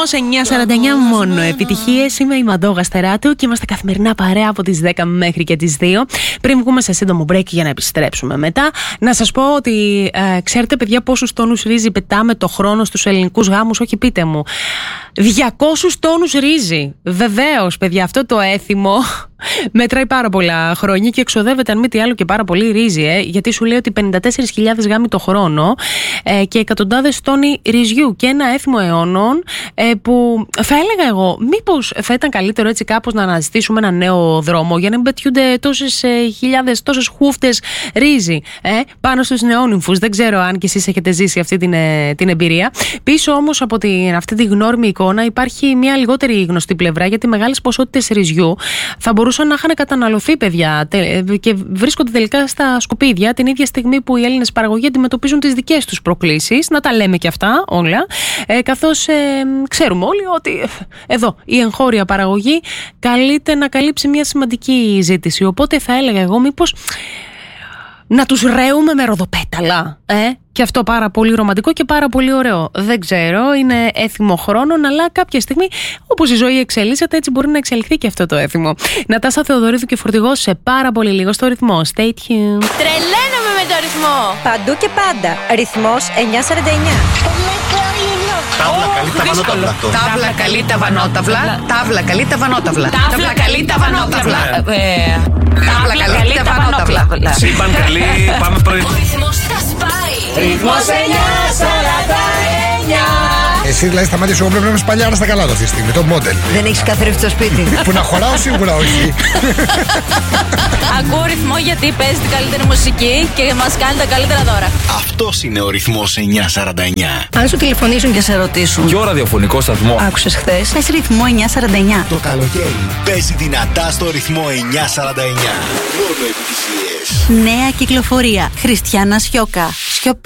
Ρυθμός 949, μόνο επιτυχίες. Είμαι η Μαντώ Γαστεράτου και είμαστε καθημερινά παρέα από τις 10 μέχρι και τις 2. Πριν βγούμε σε σύντομο break για να επιστρέψουμε μετά, να σας πω ότι ξέρετε, παιδιά, πόσους τόνους ρύζι πετάμε το χρόνο στους ελληνικούς γάμους? Όχι, πείτε μου. 200 τόνους ρύζι. Βεβαίως, παιδιά, αυτό το έθιμο μετράει πάρα πολλά χρόνια και εξοδεύεται, αν μη τι άλλο, και πάρα πολύ ρύζι. Γιατί σου λέει ότι 54.000 γάμοι το χρόνο και εκατοντάδες τόνοι ρυζιού και ένα έθιμο αιώνων, που θα έλεγα εγώ, μήπως θα ήταν καλύτερο έτσι κάπως να αναζητήσουμε ένα νέο δρόμο για να μην πετιούνται τόσες χιλιάδες, τόσες χούφτες ρύζι πάνω στους νεόνυμφους. Δεν ξέρω αν κι εσείς έχετε ζήσει αυτή την εμπειρία. Πίσω όμως από αυτή τη γνώριμη εικόνα υπάρχει μια λιγότερη γνωστή πλευρά, γιατί μεγάλες ποσότητες ρυζιού θα μπορούσαν να είχαν καταναλωθεί, παιδιά, και βρίσκονται τελικά στα σκουπίδια την ίδια στιγμή που οι Έλληνες παραγωγοί αντιμετωπίζουν τις δικές τους προκλήσεις. Να τα λέμε και αυτά όλα, καθώς ξέρουμε όλοι ότι εδώ η εγχώρια παραγωγή καλείται να καλύψει μια σημαντική ζήτηση. Οπότε θα έλεγα εγώ, μήπως να τους ρέουμε με ροδοπέταλα, και αυτό πάρα πολύ ρομαντικό και πάρα πολύ ωραίο. Δεν ξέρω, είναι έθιμο χρόνων, αλλά κάποια στιγμή, όπως η ζωή εξελίσσεται, έτσι μπορεί να εξελιχθεί και αυτό το έθιμο. Νατάσα Θεοδωρίδου και Φορτηγός σε πάρα πολύ λίγο στο Ρυθμό. Stay tuned. Τρελαίνομαι με το ρυθμό. Παντού και πάντα. Ρυθμός 949. Τάβλα καλή τα βανόταυλα. Τάβλα καλή τα βανόταυλα. Τάβλα καλή τα βανόταυλα. Τάβλα καλή τα βανόταυλα. Τάβλα καλή τα βανόταυλα. Σύμπαν καλή, πάμε πρωί. Ο ρυθμός θα σπάει. Ρυθμός 949. Εσύ δηλαδή στα μάτια σου πρέπει να είμαι σπαλιάρα στα καλά του αυτή τη στιγμή, το μόντελ. Δεν έχεις καθρέφτη στο σπίτι. Που να χωράω σίγουρα όχι. Ακούω ρυθμό γιατί παίζει την καλύτερη μουσική και μας κάνει τα καλύτερα δώρα. Αυτός είναι ο ρυθμός 949. Αν σου τηλεφωνήσουν και σε ρωτήσουν. Ποιο ραδιοφωνικό σταθμό Άκουσες χθες? Πες ρυθμό 949. Το καλοκαίρι παίζει δυνατά στο ρυθμό 949. Μόνο επιτυχίες. Νέα κυκλοφορία. Χριστιάνα Σιώκα.